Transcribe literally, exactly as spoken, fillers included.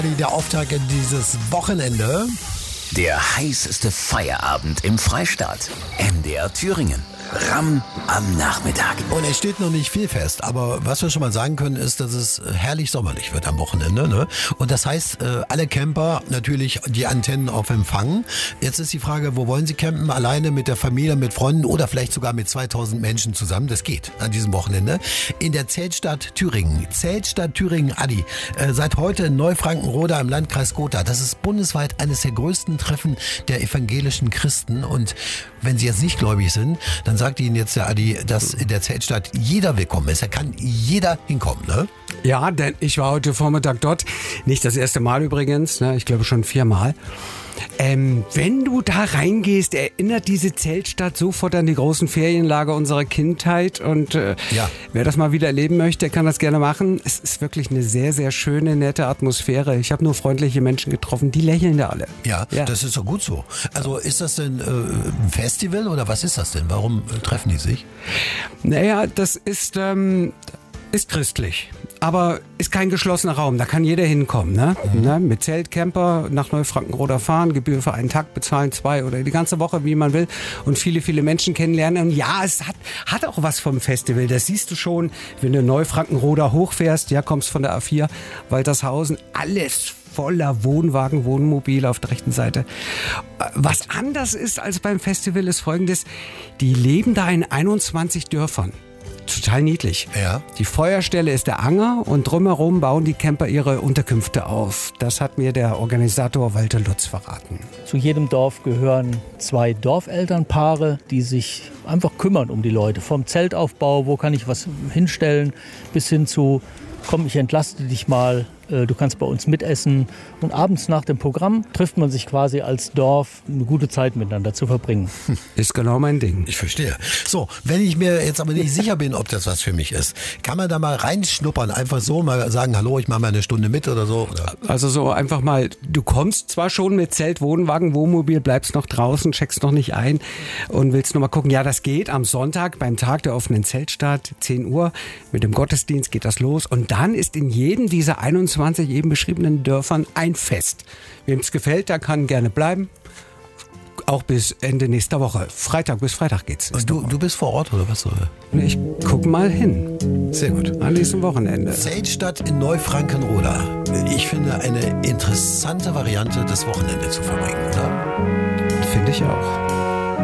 Der Auftakt in dieses Wochenende. Der heißeste Feierabend im Freistaat. M D R Thüringen. Ramm am Nachmittag. Und es steht noch nicht viel fest, aber was wir schon mal sagen können, ist, dass es herrlich sommerlich wird am Wochenende. Ne? Und das heißt, alle Camper natürlich die Antennen auf Empfang. Jetzt ist die Frage, wo wollen Sie campen? Alleine, mit der Familie, mit Freunden oder vielleicht sogar mit zweitausend Menschen zusammen? Das geht an diesem Wochenende. In der Zeltstadt Thüringen. Zeltstadt Thüringen, Adi. Äh, seit heute in Neufrankenroda im Landkreis Gotha. Das ist bundesweit eines der größten Treffen der evangelischen Christen. Und wenn Sie jetzt nicht gläubig sind, dann sagt Ihnen jetzt der Adi, dass in der Zeltstadt jeder willkommen ist. Da kann jeder hinkommen, ne? Ja, denn ich war heute Vormittag dort. Nicht das erste Mal übrigens, ne? Ich glaube schon viermal. Ähm, wenn du da reingehst, erinnert diese Zeltstadt sofort an die großen Ferienlager unserer Kindheit. Und äh, ja. wer das mal wieder erleben möchte, kann das gerne machen. Es ist wirklich eine sehr, sehr schöne, nette Atmosphäre. Ich habe nur freundliche Menschen getroffen, die lächeln da alle. Ja, ja, das ist doch gut so. Also ist das denn äh, ein Festival oder was ist das denn? Warum äh, treffen die sich? Naja, das ist... Ähm, Ist christlich, aber ist kein geschlossener Raum, da kann jeder hinkommen. Ne? Mhm. Ne? Mit Zeltcamper nach Neufrankenroda fahren, Gebühr für einen Tag bezahlen, zwei oder die ganze Woche, wie man will, und viele, viele Menschen kennenlernen. Und ja, es hat, hat auch was vom Festival, das siehst du schon, wenn du in Neufrankenroda hochfährst, ja, kommst von der A vier, Waltershausen, alles voller Wohnwagen, Wohnmobile auf der rechten Seite. Was anders ist als beim Festival ist Folgendes, die leben da in einundzwanzig Dörfern. Total niedlich. Ja. Die Feuerstelle ist der Anger und drumherum bauen die Camper ihre Unterkünfte auf. Das hat mir der Organisator Walter Lutz verraten. Zu jedem Dorf gehören zwei Dorfelternpaare, die sich einfach kümmern um die Leute. Vom Zeltaufbau, wo kann ich was hinstellen, bis hin zu, komm, ich entlaste dich mal, du kannst bei uns mitessen. Und abends nach dem Programm trifft man sich quasi als Dorf, eine gute Zeit miteinander zu verbringen. Ist genau mein Ding. Ich verstehe. So, wenn ich mir jetzt aber nicht sicher bin, ob das was für mich ist, kann man da mal reinschnuppern, einfach so mal sagen, hallo, ich mache mal eine Stunde mit oder so? Oder? Also so einfach mal, du kommst zwar schon mit Zelt, Wohnwagen, Wohnmobil, bleibst noch draußen, checkst noch nicht ein und willst noch mal gucken, ja, das geht am Sonntag beim Tag der offenen Zeltstadt, zehn Uhr, mit dem Gottesdienst geht das los und dann ist in jedem dieser einundzwanzig eben beschriebenen Dörfern ein Fest. Wem es gefällt, der kann gerne bleiben. Auch bis Ende nächster Woche. Freitag bis Freitag geht's. Und du, du bist vor Ort oder was? Ich guck mal hin. Sehr gut. An diesem Wochenende. Zeltstadt in Neufrankenroda. Ich finde eine interessante Variante, das Wochenende zu verbringen, oder? Finde ich auch.